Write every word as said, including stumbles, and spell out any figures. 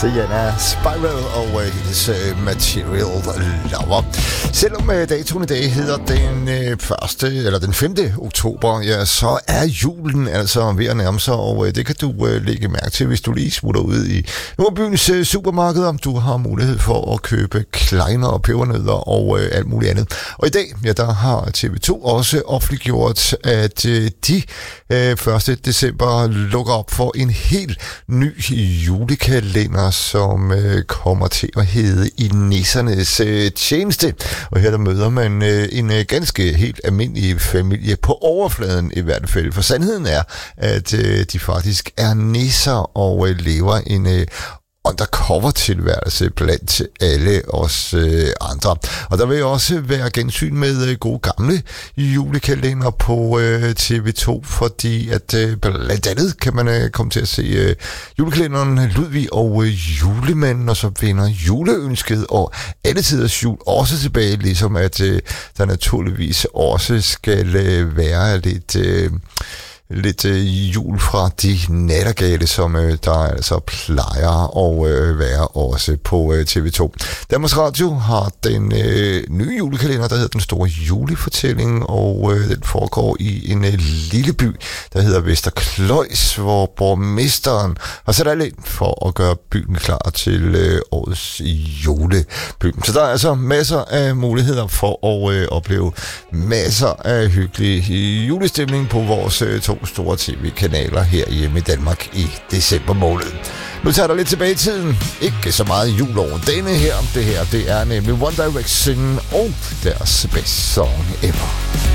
Sienna Spiral og hendes uh, Material Lover. Selvom uh, datoen i dag hedder den uh, første eller den femte oktober, ja, så er julen altså ved at nærme sig, og uh, det kan du uh, lægge mærke til, hvis du lige smutter ud i nogle af byens uh, supermarkeder. Du har mulighed for at købe kleiner og pebernødder og uh, alt muligt andet. Og i dag, ja, der har T V to også offentliggjort, at uh, de uh, første december lukker op for en helt ny julekalender, som øh, kommer til at hedde I Nissernes øh, Tjeneste. Og her der møder man øh, en øh, ganske helt almindelig familie på overfladen i hvert fald. For sandheden er, at øh, de faktisk er nisser og øh, lever en øh, undercover-tilværelse blandt alle os øh, andre. Og der vil også være gensyn med øh, gode gamle julekalender på øh, T V to, fordi at øh, blandt andet kan man øh, komme til at se øh, julekalenderen Ludvig og øh, Julemanden, og så vender juleønsket og alle tiders jul også tilbage, ligesom at øh, der naturligvis også skal øh, være lidt... Øh, Lidt øh, jul fra de nattergale, som øh, der altså plejer at øh, være også på øh, T V to. Danmarks Radio har den øh, nye julekalender, der hedder Den Store Julefortælling, og øh, den foregår i en øh, lille by, der hedder Vesterkløjs, hvor borgmesteren har sat alle ind for at gøre byen klar til øh, årets juleby. Så der er altså masser af muligheder for at øh, opleve masser af hyggelig julestemning på vores øh, to store tv-kanaler her hjemme i Danmark i december måned. Nu tager der lidt tilbage i tiden. Ikke så meget jul over denne her. Det her, det er nemlig One Direction og deres best song ever.